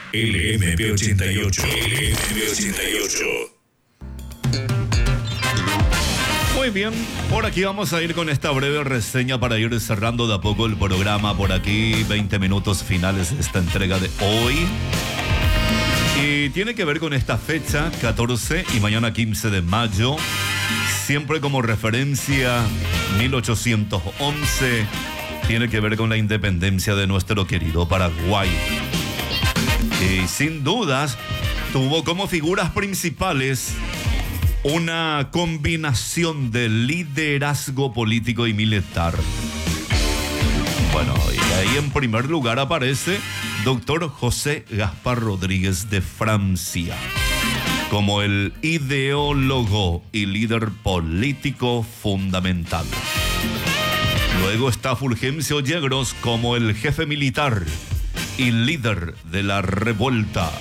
LMP88. LMP88. Muy bien, por aquí vamos a ir con esta breve reseña para ir cerrando de a poco el programa. Por aquí, 20 minutos finales de esta entrega de hoy. Y tiene que ver con esta fecha, 14 y mañana 15 de mayo. Siempre como referencia, 1811. Tiene que ver con la independencia de nuestro querido Paraguay. Y sin dudas, tuvo como figuras principales una combinación de liderazgo político y militar. Bueno, y ahí en primer lugar aparece Dr. José Gaspar Rodríguez de Francia como el ideólogo y líder político fundamental. Luego está Fulgencio Yegros como el jefe militar y líder de la revuelta.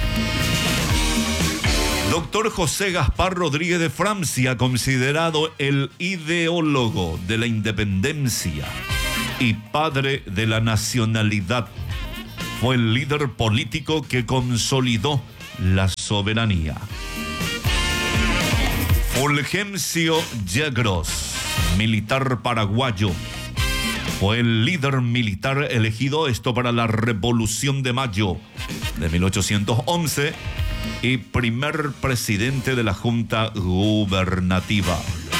Doctor José Gaspar Rodríguez de Francia, considerado el ideólogo de la independencia y padre de la nacionalidad, fue el líder político que consolidó la soberanía. Fulgencio Yegros, militar paraguayo, fue el líder militar elegido, esto para la Revolución de Mayo de 1811, y primer presidente de la Junta Gubernativa.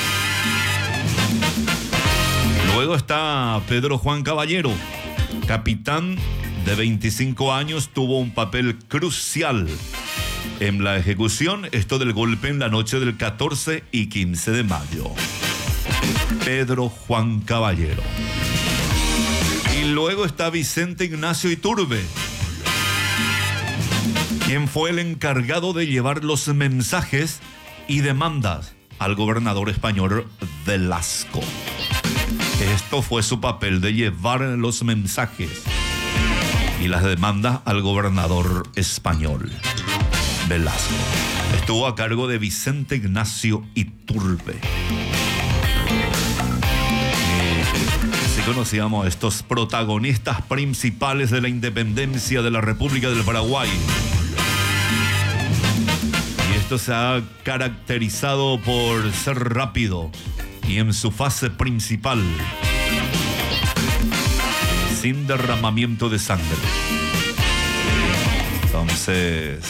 Luego está Pedro Juan Caballero, capitán de 25 años, tuvo un papel crucial en la ejecución, esto del golpe en la noche del 14 y 15 de mayo. Pedro Juan Caballero. Y luego está Vicente Ignacio Iturbe, quien fue el encargado de llevar los mensajes y demandas al gobernador español Velasco. Esto fue su papel, de llevar los mensajes y las demandas al gobernador español Velasco. Estuvo a cargo de Vicente Ignacio Iturbe. Si conocíamos a estos protagonistas principales de la independencia de la República del Paraguay. Esto se ha caracterizado por ser rápido y en su fase principal, sin derramamiento de sangre. Entonces,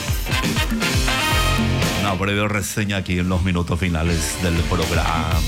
una breve reseña aquí en los minutos finales del programa.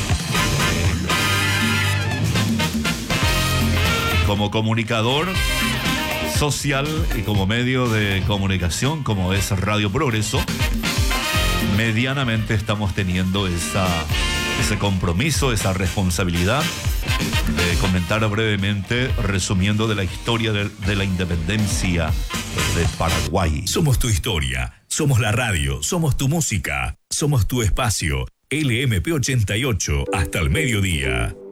Como comunicador social y como medio de comunicación como es Radio Progreso, medianamente estamos teniendo ese compromiso, esa responsabilidad de comentar brevemente, resumiendo de la historia de la independencia de Paraguay. Somos tu historia, somos la radio, somos tu música, somos tu espacio. LMP88 hasta el mediodía.